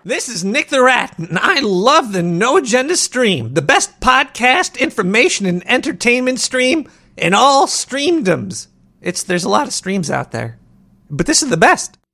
This is Nick the Rat, and I love the No Agenda stream, the best podcast, information, and entertainment stream in all streamdoms. There's a lot of streams out there, but this is the best.